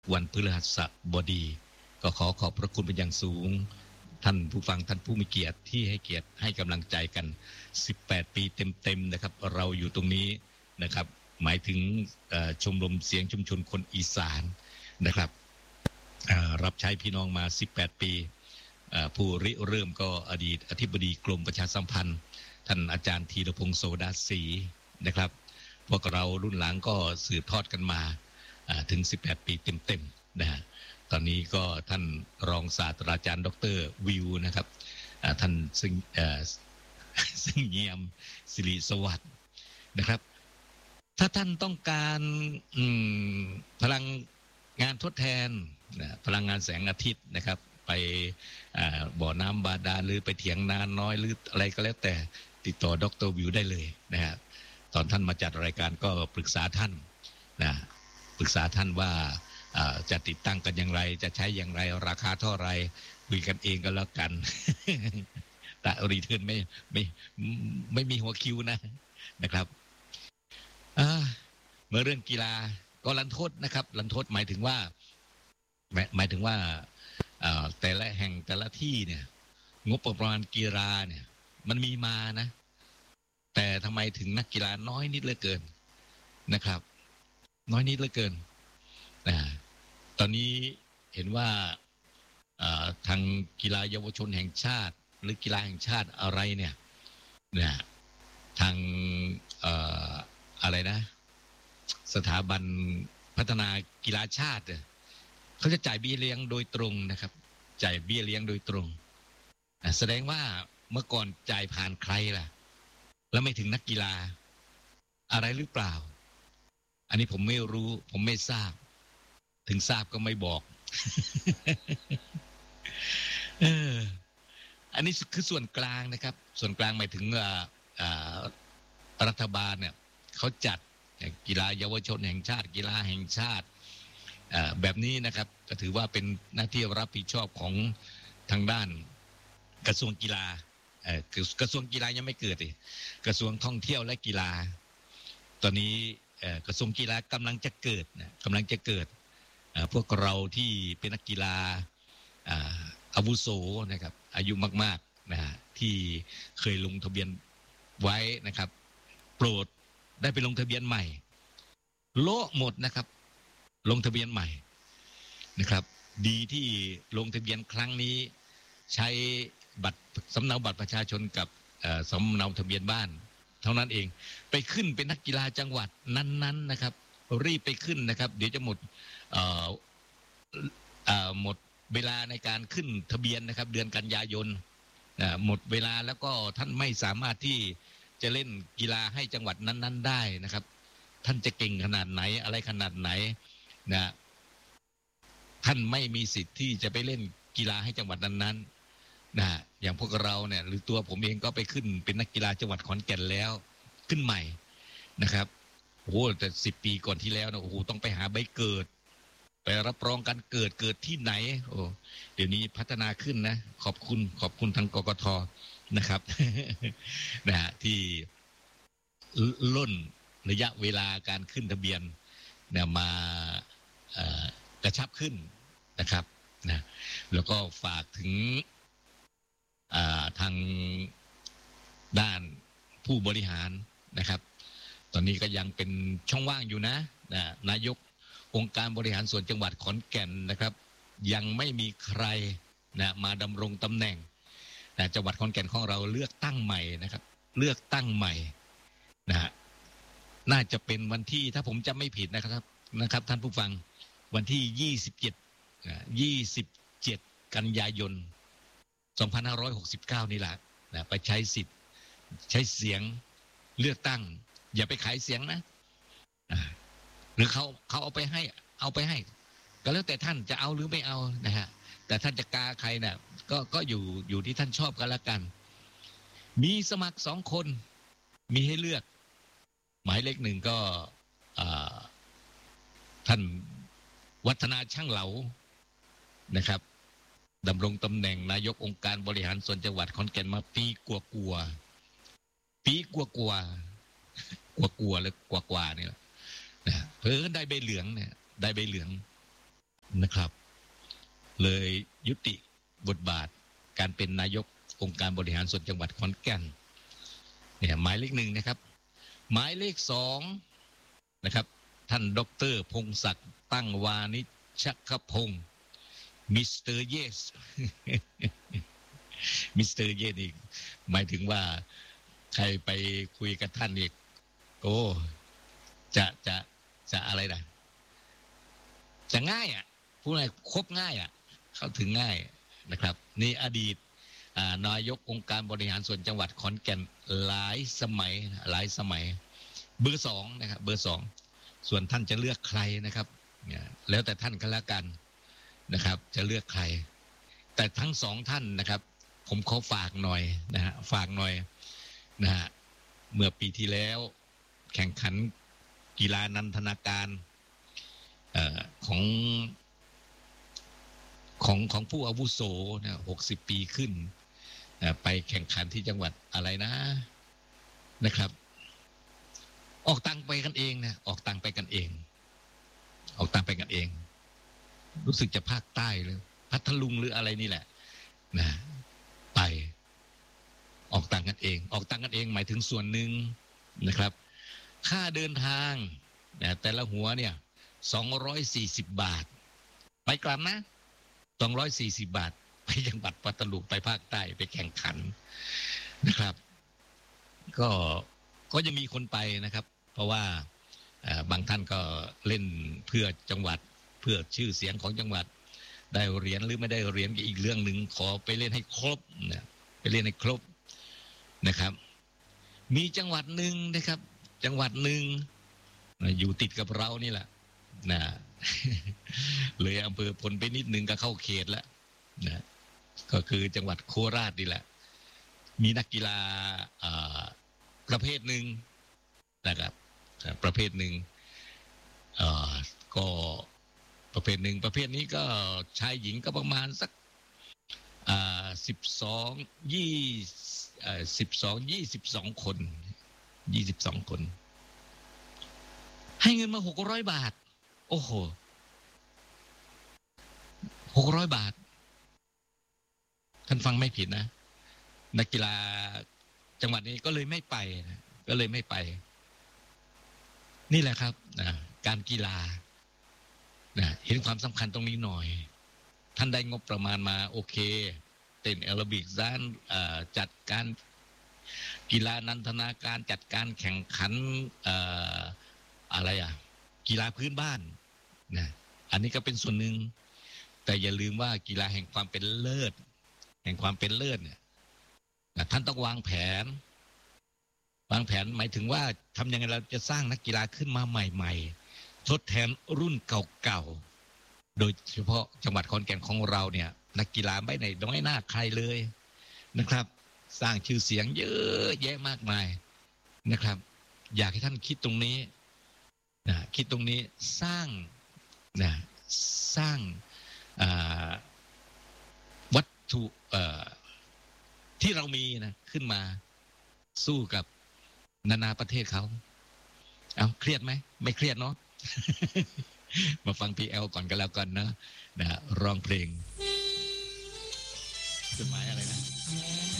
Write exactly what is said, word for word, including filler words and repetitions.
วันพฤหัสบดีก็ขอขอบพระคุณเป็นอย่างสูงท่านผู้ฟังท่านผู้มีเกียรติที่ให้เกียรติให้กำลังใจกันสิบแปดปีเต็มๆนะครับเราอยู่ตรงนี้นะครับหมายถึงชมรมเสียงชุมชนคนอีสานนะครับรับใช้พี่น้องมาสิบแปดปีผู้ริเริ่มก็อดีตอธิบดีกรมประชาสัมพันธ์ท่านอาจารย์ธีรพงศ์โสดาศรีนะครับพวกเรารุ่นหลังก็สืบทอดกันมาถึงสิบแปดปีเต็มๆนะฮะตอนนี้ก็ท่านรองศาสตราจารย์ดรวิวนะครับท่านซึ่งซึ่งเงียมสิริสวัสดิ์นะครับถ้าท่านต้องการพลังงานทดแทนพลังงานแสงอาทิตย์นะครับไปบ่อน้ำบาดาลหรือไปเถียงนาน้อยหรืออะไรก็แล้วแต่ติดต่อดรวิวได้เลยนะฮะตอนท่านมาจัดรายการก็ปรึกษาท่านนะปรึกษาท่านว่าจะติดตั้งกันอย่างไรจะใช้อย่างไรราคาเท่าไรคุยกันเองก็แล้วกันแต่รีเทิร์นไม่ไม่ไม่มีหัวคิวนะนะครับเมื่อเรื่องกีฬาก็รันทดนะครับรันทดหมายถึงว่าหมายถึงว่าแต่ละแห่งแต่ละที่เนี่ยงบประมาณกีฬาเนี่ยมันมีมานะแต่ทำไมถึงนักกีฬาน้อยนิดเหลือเกินนะครับน้อยนิดเหลือเกินนะตอนนี้เห็นว่าทางกีฬาเยาวชนแห่งชาติหรือกีฬาแห่งชาติอะไรเนี่ยนะทางอะไรนะสถาบันพัฒนากีฬาชาติเขาจะจ่ายเบี้ยเลี้ยงโดยตรงนะครับจ่ายเบี้ยเลี้ยงโดยตรงแสดงว่าเมื่อก่อนจ่ายผ่านใครล่ะแล้วไม่ถึงนักกีฬาอะไรหรือเปล่าอันนี้ผมไม่รู้ผมไม่ทราบถึงทราบก็ไม่บอกเอออันนี้คือส่วนกลางนะครับส่วนกลางหมายถึงรัฐบาลเนี่ยเขาจัดกีฬาเยาวชนแห่งชาติกีฬาแห่งชาติแบบนี้นะครับก็ถือว่าเป็นหน้าที่รับผิดชอบของทางด้านกระทรวงกีฬากระทรวงกีฬายังไม่เกิดเลยกระทรวงท่องเที่ยวและกีฬาตอนนี้กระทรวงกีฬากำลังจะเกิดนะกำลังจะเกิดพวกเราที่เป็นนักกีฬาอาวุโสนะครับอายุมากๆนะที่เคยลงทะเบียนไว้นะครับโปรดได้ไปลงทะเบียนใหม่โละหมดนะครับลงทะเบียนใหม่นะครับดีที่ลงทะเบียนครั้งนี้ใช้บัตรสำเนาบัตรประชาชนกับสำเนาทะเบียนบ้านเท่านั้นเองไปขึ้นเป็นนักกีฬาจังหวัดนั้นๆนะครับรีบไปขึ้นนะครับเดี๋ยวจะหมดหมดเวลาในการขึ้นทะเบียนนะครับเดือนกันยายนหมดเวลาแล้วก็ท่านไม่สามารถที่จะเล่นกีฬาให้จังหวัดนั้นๆได้นะครับท่านจะเก่งขนาดไหนอะไรขนาดไหนนะท่านไม่มีสิทธิ์ที่จะไปเล่นกีฬาให้จังหวัดนั้นๆนะอย่างพวกเราเนี่ยหรือตัวผมเองก็ไปขึ้นเป็นนักกีฬาจังหวัดขอนแก่นแล้วขึ้นใหม่นะครับโอ้โหแต่สิบปีก่อนที่แล้วนะโอ้โหต้องไปหาใบเกิดไปรับรองการเกิดเกิดที่ไหนโอ้เดี๋ยวนี้พัฒนาขึ้นนะขอบคุณขอบคุณทางกกท.นะครับนะฮะที่ล่นระยะเวลาการขึ้นทะเบียนเนี่ยมากระชับขึ้นนะครับนะแล้วก็ฝากถึงทางด้านผู้บริหารนะครับตอนนี้ก็ยังเป็นช่องว่างอยู่นะนะนายกองค์การบริหารส่วนจังหวัดขอนแก่นนะครับยังไม่มีใครนะมาดำรงตำแหน่งนะจังหวัดขอนแก่นของเราเลือกตั้งใหม่นะครับเลือกตั้งใหม่นะฮะน่าจะเป็นวันที่ถ้าผมจำไม่ผิดนะครับนะครับท่านผู้ฟังวันที่ยี่สิบเจ็ด ยี่สิบเจ็ดกันยายนสองพันห้าร้อยหกสิบเก้านี่แหละนะไปใช้สิทธิ์ใช้เสียงเลือกตั้งอย่าไปขายเสียงนะหรือเขาเขาเอาไปให้เอาไปให้ก็แล้วแต่ท่านจะเอาหรือไม่เอานะฮะแต่ท่านจะกาใครเนี่ยก็ก็อยู่อยู่ที่ท่านชอบกันละกันมีสมัครสองคนมีให้เลือกหมายเลขหนึ่งก็ท่านวัฒนาช่างเหลานะครับดำรงตำแหน่งนายกองค์การบริหารส่วนจังหวัดขอนแก่นมาปีกว่ากว่าปีกว่ากว่ากว่ากว่าหรือกว่ากว่าเนี่ยนะเพิ่งได้ใบเหลืองเนี่ยได้ใบเหลืองนะครับเลยยุติบทบาทการเป็นนายกองค์การบริหารส่วนจังหวัดขอนแก่นเนี่ยหมายเลขหนึ่งนะครับหมายเลขสองนะครับท่านดร.พงศักดิ์ตั้งวานิชคพงศ์มิสเตอร์เยสมิสเตอร์เยสอีกหมายถึงว่าใครไปคุยกับท่านอีกโอ้จะจะจะอะไรนะจะง่ายอ่ะพูดอะไรครบง่ายอ่ะเข้าถึงง่ายนะครับนี่อดีตนายกองค์การบริหารส่วนจังหวัดขอนแก่นหลายสมัยหลายสมัยเบอร์สองนะครับเบอร์สองส่วนท่านจะเลือกใครนะครับแล้วแต่ท่านก็แล้วกันนะครับจะเลือกใครแต่ทั้งสองท่านนะครับผมขอฝากหน่อยนะฮะฝากหน่อยนะฮะเมื่อปีที่แล้วแข่งขันกีฬานันทนาการเอ่อของของของผู้อาวุโสนะหกสิบปีขึ้นไปแข่งขันที่จังหวัดอะไรนะนะครับออกตังไปกันเองนะออกตังไปกันเองออกตังไปกันเองรู้สึกจะภาคใต้หรือพัทลุงหรืออะไรนี่แหละนะไปออกตังกันเองออกตังกันเองหมายถึงส่วนหนึ่งนะครับค่าเดินทางนะแต่ละหัวเนี่ยสองร้อยสี่สิบบาทไปกลับนะสองร้อยสี่สิบบาทไปจังหวัดพัทลุงไปภาคใต้ไปแข่งขันนะครับก็ก็จะมีคนไปนะครับเพราะว่าบางท่านก็เล่นเพื่อจังหวัดเพื่อชื่อเสียงของจังหวัดได้เหรียญหรือไม่ได้เหรียญก็อีกเรื่องหนึ่งขอไปเล่นให้ครบนะไปเล่นให้ครบนะครับมีจังหวัดหนึ่งนะครับจังหวัดหนึ่งอยู่ติดกับเรานี่แหละนะเลยอำเภอพลไปนิดนึงก็เข้าเขตแล้วนะก็คือจังหวัดโคราชนี่แหละมีนักกีฬาประเภทหนึ่งนะครับประเภทหนึ่งก็ประเภทหนึ่งประเภทนี้ก็ชายหญิงก็ประมาณสักสิบสองยี่สิบสองยี่สิบสองคนยี่สิบสองคนให้เงินมาหกร้อยบาทโอ้โหหกร้อยบาทท่านฟังไม่ผิดนะนักกีฬาจังหวัดนี้ก็เลยไม่ไปนะก็เลยไม่ไปนี่แหละครับนะการกีฬานะเห็นความสำคัญตรงนี้หน่อยท่านได้งบประมาณมาโอเคเต้นแอโรบิกด้านจัดการกีฬานันทนาการจัดการแข่งขันอะไรอ่ะกีฬาพื้นบ้านนะอันนี้ก็เป็นส่วนหนึ่งแต่อย่าลืมว่ากีฬาแห่งความเป็นเลิศแห่งความเป็นเลิศเนี่ยนะท่านต้องวางแผนวางแผนหมายถึงว่าทำยังไงเราจะสร้างนักกีฬาขึ้นมาใหม่ๆทดแทนรุ่นเก่าๆโดยเฉพาะจังหวัดขอนแก่นของเราเนี่ยนักกีฬาไม่ได้น้อยหน้าใครเลยนะครับสร้างชื่อเสียงเยอะแยะมากมายนะครับอยากให้ท่านคิดตรงนี้นะคิดตรงนี้สร้างนะสร้างวัตถุที่เรามีนะขึ้นมาสู้กับนานาประเทศเขาเอาเครียดไหมไม่เครียดเนาะ มาฟังพีแอลก่อนกันแล้วกันนะนะร้องเพลงจดหมายอะไรนะ